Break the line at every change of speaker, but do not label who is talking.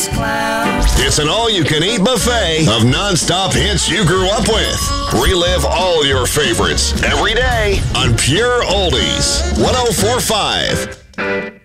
these clowns.
It's an all-you-can-eat buffet of non-stop hits you grew up with. Relive all your favorites every day on Pure Oldies 104.5.